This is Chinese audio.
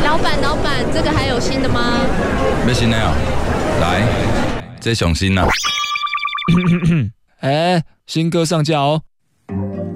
老板，这个还有新的吗？ 要新的哦，来，这上新啊！ 新歌上架哦，